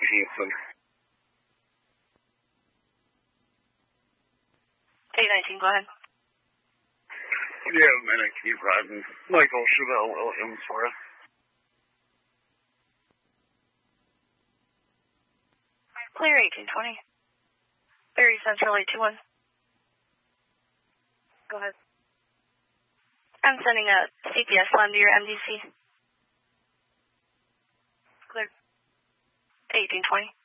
Houston. 819, go ahead. Yeah, man, I keep riding. Michael Chevelle Williams for us. Clear 1820. Berry Central 821. Go ahead. I'm sending a CPS line to your MDC. Clear. 1820.